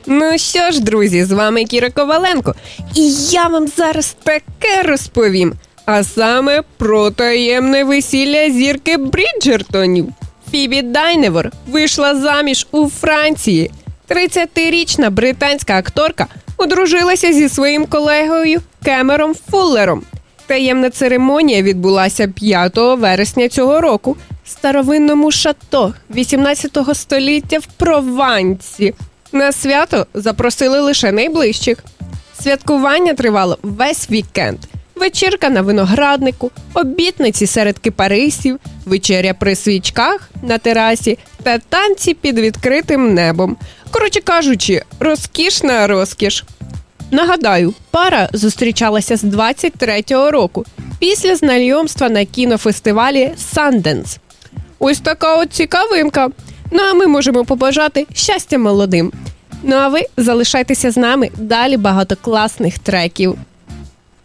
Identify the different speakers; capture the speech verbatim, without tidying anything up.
Speaker 1: Ну що ж, друзі, з вами Кіра Коваленко. І я вам зараз таке розповім. А саме про таємне весілля зірки Бріджертонів. Фібі Дайневор вийшла заміж у Франції. тридцятирічна британська акторка одружилася зі своїм колегою Кемером Фуллером. Таємна церемонія відбулася п'ятого вересня цього року в старовинному шато вісімнадцятого століття в Провансі. На свято запросили лише найближчих. Святкування тривало весь вікенд. Вечірка на винограднику, обітниці серед кипарисів, вечеря при свічках на терасі та танці під відкритим небом. Коротше кажучи, розкішна розкіш. Нагадаю, пара зустрічалася з двадцять третього року, після знайомства на кінофестивалі Sundance. Ось така от цікавинка. Ну а ми можемо побажати щастя молодим. Ну а ви залишайтеся з нами, далі багато класних треків.